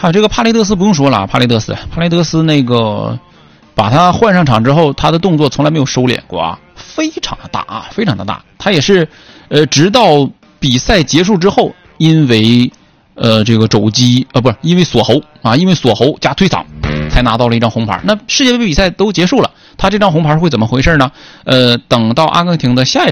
还有这个帕雷德斯不用说了，帕雷德斯那个把他换上场之后，他的动作从来没有收敛过啊，非常的大啊，非常的大。他也是直到比赛结束之后，因为这个肘击不是因为锁喉啊，因为锁喉加推搡才拿到了一张红牌。那世界杯比赛都结束了，他这张红牌会怎么回事呢？等到阿根廷的下一